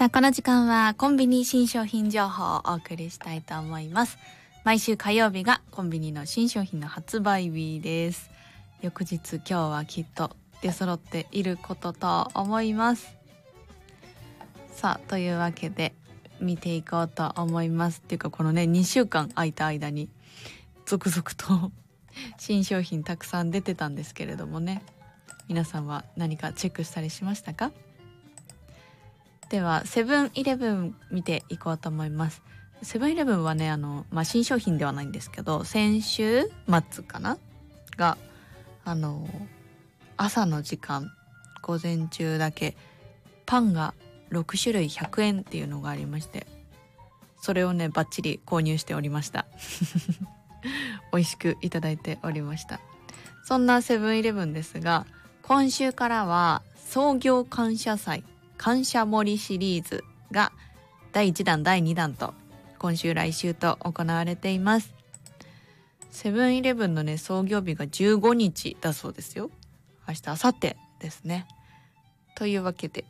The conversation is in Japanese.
さあ、この時間はコンビニ新商品情報をお送りしたいと思います。毎週火曜日がコンビニの新商品の発売日です。翌日今日はきっと出揃っていることと思います。さあ、というわけで見ていこうと思います。っていうかこのね、2週間空いた間に続々と新商品たくさん出てたんですけれどもね、皆さんは何かチェックしたりしましたか？ではセブンイレブン見ていこうと思います。セブンイレブンはね、新商品ではないんですけど、先週末かなが朝の時間、午前中だけパンが6種類100円っていうのがありまして、それをねバッチリ購入しておりました美味しくいただいておりました。そんなセブンイレブンですが、今週からは創業感謝祭感謝盛りシリーズが第1弾第2弾と今週来週と行われています。セブンイレブンのね創業日が15日だそうですよ。明日明後日ですね。というわけで